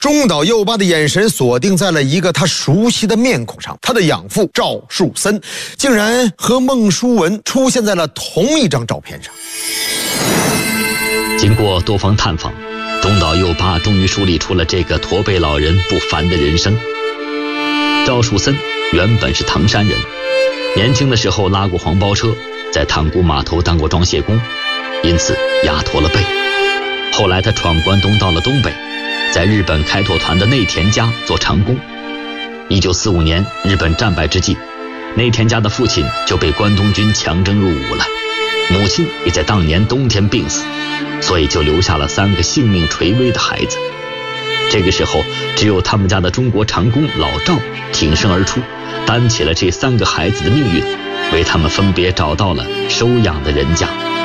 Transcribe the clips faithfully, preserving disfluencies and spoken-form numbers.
中岛佑八的眼神锁定在了一个他熟悉的面孔上，他的养父赵树森竟然和孟书文出现在了同一张照片上。 经过多方探访，中岛佑八终于梳理出了这个驼背老人不凡的人生。赵树森原本是唐山人，年轻的时候拉过黄包车，在塘沽码头当过装卸工，因此压驼了背。后来他闯关东到了东北，在日本开拓团的内田家做长工。一九四五年日本战败之际，内田家的父亲就被关东军强征入伍了，母亲也在当年冬天病死，所以就留下了三个性命垂危的孩子。这个时候只有他们家的中国长工老赵挺身而出，担起了这三个孩子的命运，为他们分别找到了收养的人家。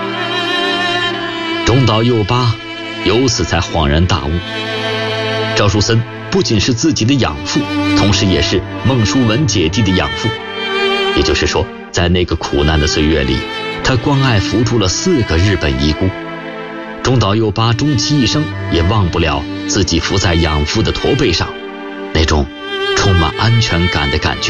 中岛佑八由此才恍然大悟，赵树森不仅是自己的养父，同时也是孟书文姐弟的养父。也就是说，在那个苦难的岁月里，他关爱扶助了四个日本遗孤。中岛佑八终其一生也忘不了自己伏在养父的驼背上那种充满安全感的感觉。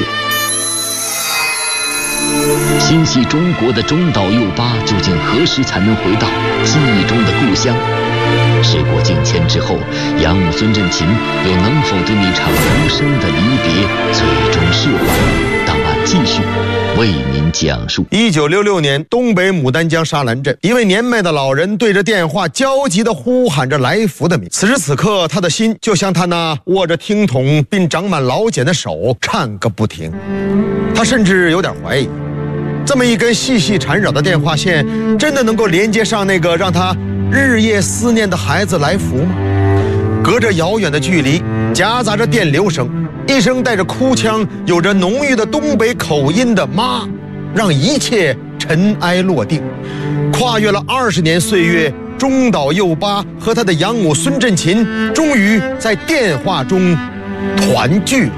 心系中国的中岛佑八究竟何时才能回到记忆中的故乡？时过境迁之后，养母孙振琴又能否对那场无声的离别最终释怀？档案继续为您讲述。 一九六六年，东北牡丹江沙兰镇，一位年迈的老人对着电话焦急地呼喊着来福的名。此时此刻，他的心就像他那握着听筒并长满老茧的手颤个不停。他甚至有点怀疑，这么一根细细缠绕的电话线，真的能够连接上那个让他日夜思念的孩子来福吗？隔着遥远的距离，夹杂着电流声，一声带着哭腔、有着浓郁的东北口音的妈，让一切尘埃落定。跨越了二十年岁月，中岛佑八和他的养母孙振琴终于在电话中团聚了。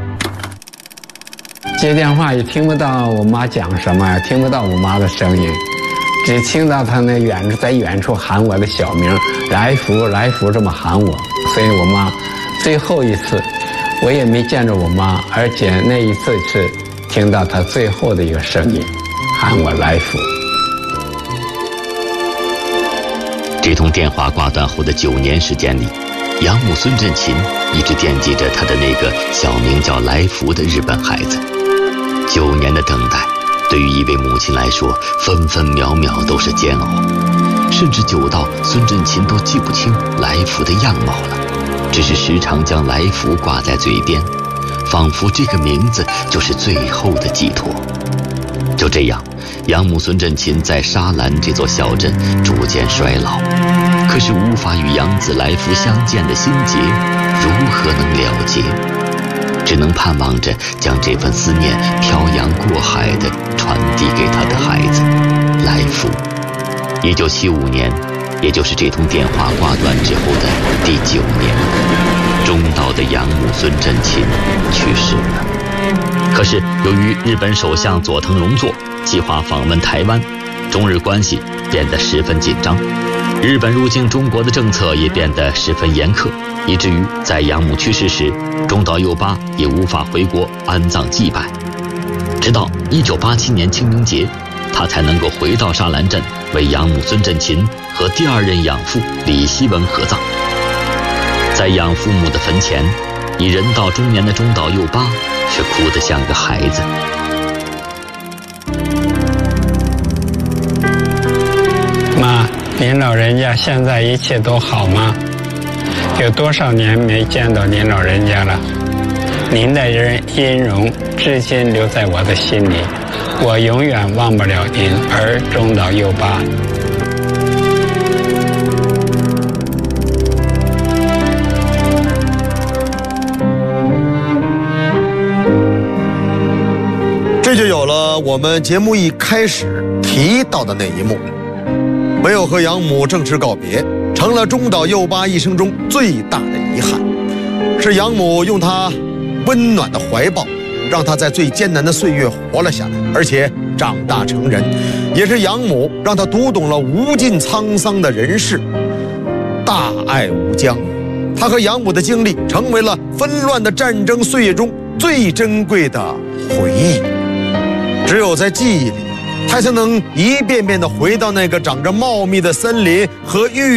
接电话也听不到我妈讲什么，听不到我妈的声音，只听到她那远处在远处喊我的小名，来福来福这么喊我。所以我妈最后一次我也没见着我妈，而且那一次是听到她最后的一个声音喊我来福。 这通电话挂断后的九年时间里，养母孙振琴一直惦记着她的那个小名叫来福的日本孩子。九年的等待对于一位母亲来说，分分秒秒都是煎熬，甚至久到孙振琴都记不清来福的样貌了，只是时常将来福挂在嘴边，仿佛这个名字就是最后的寄托。就这样，养母孙振琴在沙兰这座小镇逐渐衰老，可是无法与养子来福相见的心结如何能了结？只能盼望着将这份思念漂洋过海地传递给他的孩子来福。一九七五年，也就是这通电话挂断之后的第九年，中岛的养母孙振琴去世了。可是由于日本首相佐藤荣作计划访问台湾，中日关系变得十分紧张，日本入境中国的政策也变得十分严苛，以至于在养母去世时，中岛佑八也无法回国安葬祭拜。直到一九八七年清明节，他才能够回到沙兰镇为养母孙振琴和第二任养父李希文合葬。在养父母的坟前，已人到中年的中岛佑八却哭得像个孩子。 妈，您老人家现在一切都好吗？有多少年没见到您老人家了？您的人音容至今留在我的心里，我永远忘不了您儿中岛佑八。 这就有了我们节目一开始提到的那一幕，没有和养母正式告别，成了中岛佑八一生中最大的遗憾。是养母用他温暖的怀抱，让他在最艰难的岁月活了下来，而且长大成人。也是养母让他读懂了无尽沧桑的人世，大爱无疆。他他和养母的经历成为了纷乱的战争岁月中最珍贵的回忆。只有在记忆里，他才能一遍遍地回到那个长着茂密的森林和郁